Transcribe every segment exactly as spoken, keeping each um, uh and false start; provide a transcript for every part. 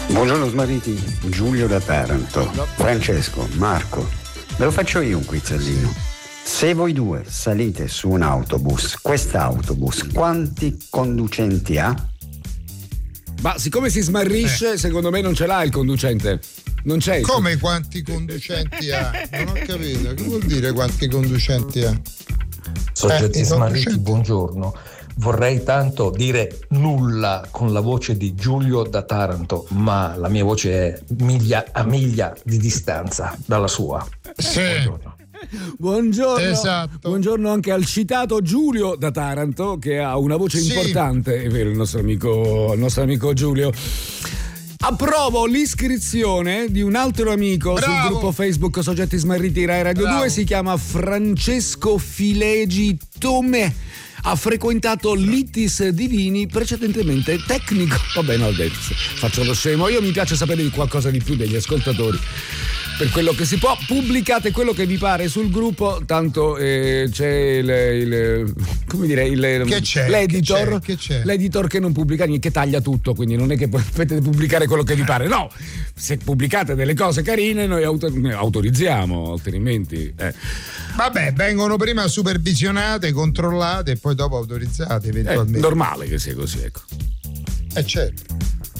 Buongiorno smarriti, Giulio da Taranto. No. Francesco, Marco, ve lo faccio io un quizzellino. Se voi due salite su un autobus, quest'autobus quanti conducenti ha? Ma siccome si smarrisce, eh. secondo me non ce l'ha il conducente. Non c'è. Come quanti conducenti ha? Non ho capito. Che vuol dire quanti conducenti ha? Soggetti Eh, smarriti, buongiorno. Vorrei tanto dire nulla con la voce di Giulio da Taranto, ma la mia voce è miglia a miglia di distanza dalla sua. Sì. Buongiorno. Buongiorno. Esatto. Buongiorno anche al citato Giulio da Taranto, che ha una voce Sì. importante, è vero, il nostro amico, il nostro amico Giulio. Approvo l'iscrizione di un altro amico Bravo. sul gruppo Facebook Soggetti Smarriti Rai Radio Bravo. due, si chiama Francesco Filegi Tome. Ha frequentato l'Itis Divini, precedentemente tecnico. Vabbè, no, adesso faccio lo scemo. Io mi piace sapere di qualcosa di più degli ascoltatori. Per quello che si può, pubblicate quello che vi pare sul gruppo, tanto eh, c'è il, il come dire il Che c'è? l'editor Che c'è? Che c'è? l'editor che non pubblica niente, che taglia tutto, quindi non è che potete pubblicare quello che vi pare. No, se pubblicate delle cose carine noi autor- autorizziamo, altrimenti eh. Vabbè, vengono prima supervisionate, controllate e poi dopo autorizzate È eventualmente. normale che sia così, ecco. Eh certo.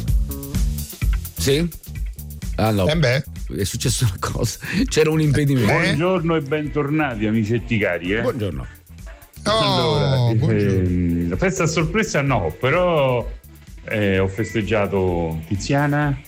Sì? Ah no. Eh beh. È successa una cosa, c'era un impedimento. Eh? Buongiorno e bentornati amicetti cari. Eh? Buongiorno. Oh, Allora, buongiorno. ehm, la festa a sorpresa no, però eh, ho festeggiato Tiziana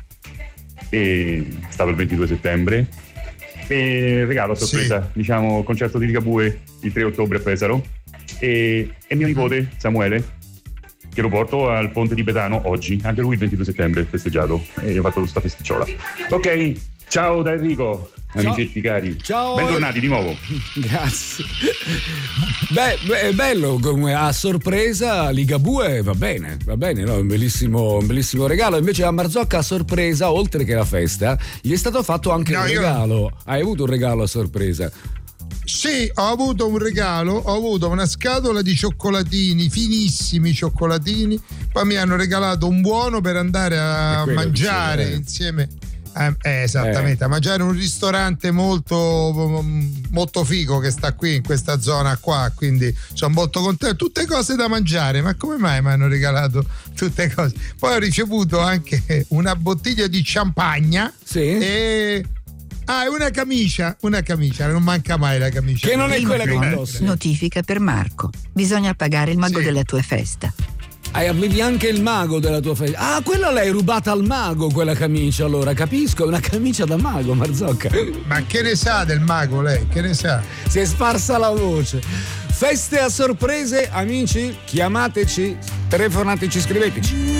e stava il ventidue settembre e regalo a sorpresa, Sì. diciamo, concerto di Ligabue il tre ottobre a Pesaro e, e mio nipote Samuele, che lo porto al ponte di Betano oggi, anche lui il ventidue settembre festeggiato e gli ho fatto questa festicciola. Ok, ciao da Enrico, Ciao. amicetti cari. Ciao. Bentornati di nuovo. Grazie. Beh, beh, è bello come a sorpresa Ligabue, va bene, va bene, no? Un bellissimo, un bellissimo regalo. Invece a Marzocca a sorpresa, oltre che la festa, gli è stato fatto anche No, un io- regalo. Hai avuto un regalo a sorpresa? Sì, ho avuto un regalo, ho avuto una scatola di cioccolatini, finissimi cioccolatini, poi mi hanno regalato un buono per andare È a quello, mangiare dicevo, eh. insieme. Eh, eh, esattamente, a mangiare in un ristorante molto molto figo che sta qui in questa zona qua, quindi sono molto contento. Tutte cose da mangiare, ma come mai mi hanno regalato tutte cose? Poi ho ricevuto anche una bottiglia di champagne Sì. e ah, e una camicia, una camicia, non manca mai la camicia. Che non è quella che Prima- indossa. Notifica per Marco. Bisogna pagare il mago Sì. della tua festa. Hai avevi anche il mago della tua festa. Ah, quella l'hai rubata al mago, quella camicia, allora, capisco, è una camicia da mago, Marzocca. Ma che ne sa del mago lei? Che ne sa? Si è sparsa la voce. Feste a sorprese, amici, chiamateci, telefonateci, scriveteci.